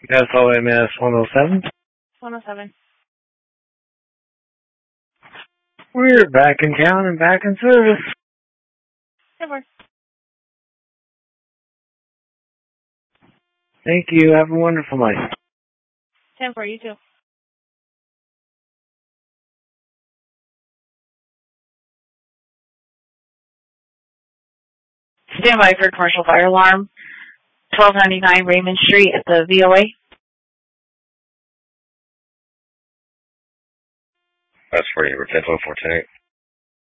That's OMS 107. 107. We're back in town and back in service. Super. Thank you. Have a wonderful night. 10 for you too. Stand by for commercial fire alarm. 1299 Raymond Street at the VOA. That's for you. We're 10-4 tank.